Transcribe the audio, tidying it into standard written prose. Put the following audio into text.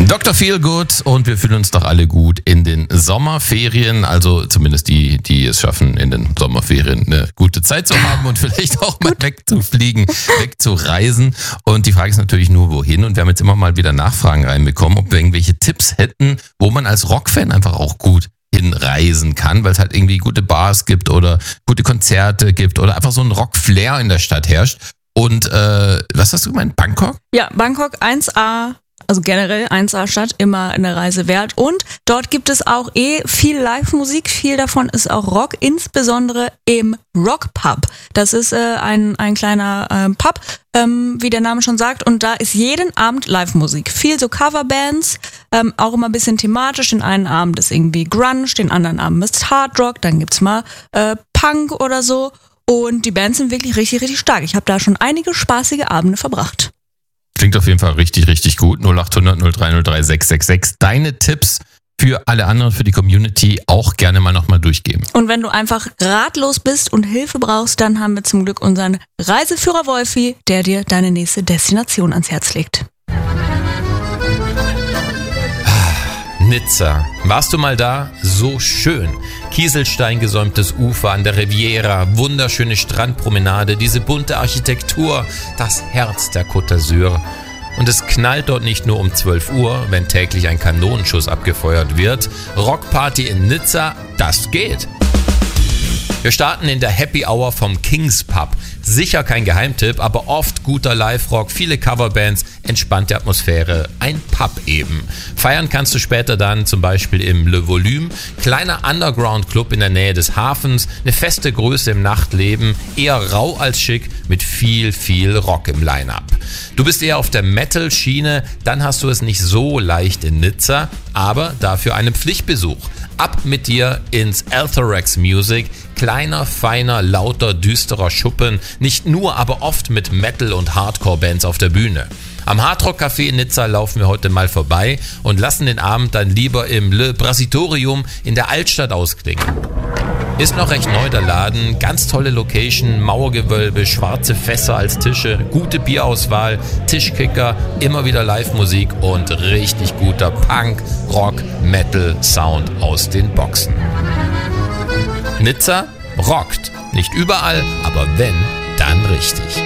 Dr. Feelgood und wir fühlen uns doch alle gut in den Sommerferien, also zumindest die es schaffen, in den Sommerferien eine gute Zeit zu haben und vielleicht auch mal wegzufliegen, wegzureisen. Und die Frage ist natürlich nur, wohin? Und wir haben jetzt immer mal wieder Nachfragen reinbekommen, ob wir irgendwelche Tipps hätten, wo man als Rockfan einfach auch gut hinreisen kann, weil es halt irgendwie gute Bars gibt oder gute Konzerte gibt oder einfach so ein Rock-Flair in der Stadt herrscht. Und was hast du gemeint? Bangkok? Ja, Bangkok 1A. Also generell 1A-Stadt, immer eine Reise wert. Und dort gibt es auch viel Live-Musik. Viel davon ist auch Rock, insbesondere im Rock-Pub. Das ist ein kleiner Pub, wie der Name schon sagt. Und da ist jeden Abend Live-Musik. Viel so Coverbands, auch immer ein bisschen thematisch. Den einen Abend ist irgendwie Grunge, den anderen Abend ist Hard Rock. Dann gibt's mal Punk oder so. Und die Bands sind wirklich richtig, richtig stark. Ich habe da schon einige spaßige Abende verbracht. Klingt auf jeden Fall richtig, richtig gut. 0800 0303 666. Deine Tipps für alle anderen, für die Community auch gerne mal nochmal durchgeben. Und wenn du einfach ratlos bist und Hilfe brauchst, dann haben wir zum Glück unseren Reiseführer Wolfi, der dir deine nächste Destination ans Herz legt. Nizza. Warst du mal da? So schön. Kieselsteingesäumtes Ufer an der Riviera, wunderschöne Strandpromenade, diese bunte Architektur, das Herz der Côte d'Azur. Und es knallt dort nicht nur um 12 Uhr, wenn täglich ein Kanonenschuss abgefeuert wird. Rockparty in Nizza, das geht. Wir starten in der Happy Hour vom Kings Pub. Sicher kein Geheimtipp, aber oft guter Live-Rock, viele Coverbands, entspannte Atmosphäre, ein Pub eben. Feiern kannst du später dann zum Beispiel im Le Volume, kleiner Underground-Club in der Nähe des Hafens, eine feste Größe im Nachtleben, eher rau als schick, mit viel Rock im Line-Up. Du bist eher auf der Metal-Schiene, dann hast du es nicht so leicht in Nizza, aber dafür einen Pflichtbesuch. Ab mit dir ins Althorax Music, kleiner, feiner, lauter, düsterer Schuppen, nicht nur, aber oft mit Metal- und Hardcore-Bands auf der Bühne. Am Hardrock Café in Nizza laufen wir heute mal vorbei und lassen den Abend dann lieber im Le Brasitorium in der Altstadt ausklingen. Ist noch recht neu der Laden, ganz tolle Location, Mauergewölbe, schwarze Fässer als Tische, gute Bierauswahl, Tischkicker, immer wieder Live-Musik und richtig guter Punk, Rock, Metal Sound aus den Boxen. Nizza rockt. Nicht überall, aber wenn, dann richtig.